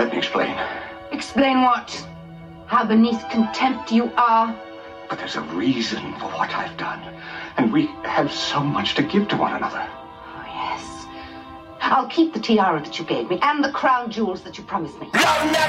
Let me explain. Explain what? How beneath contempt you are? But there's a reason for what I've done. And we have so much to give to one another. Oh, yes. I'll keep the tiara that you gave me and the crown jewels that you promised me. Love never